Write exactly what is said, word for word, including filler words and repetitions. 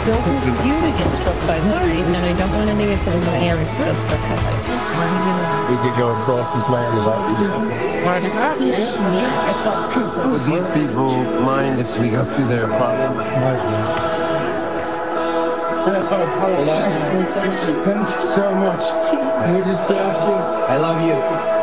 don't want you to get struck by lightning, and I don't want any of the parents to get struck by lightning. We could go across and play on the lightning. Yeah, it's all true. Would these people mind if we go through their apartment? Thank you so much. We just got you. I love you.